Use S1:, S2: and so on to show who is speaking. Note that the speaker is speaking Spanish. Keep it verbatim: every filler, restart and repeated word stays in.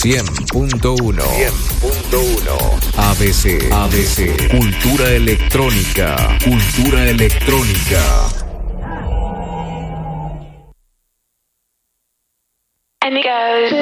S1: cien punto uno. cien punto uno. A B C. A B C. Cultura electrónica. Cultura electrónica.
S2: And it goes.